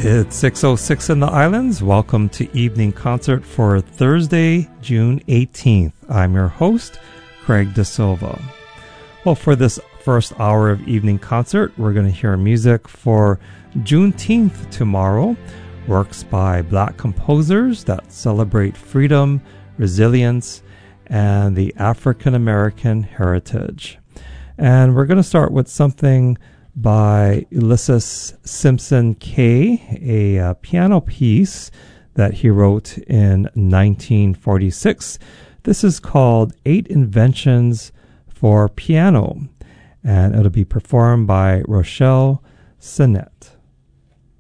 It's 6:06 in the islands. Welcome to Evening Concert for Thursday, June 18th. I'm your host, Craig De Silva. Well, for this first hour of Evening Concert, we're going to hear music for Juneteenth tomorrow, works by Black composers that celebrate freedom, resilience, and the African American heritage. And we're going to start with something by Ulysses Simpson Kay, a piano piece that he wrote in 1946. This is called 8 Inventions for Piano, and it'll be performed by Rochelle Sinnett.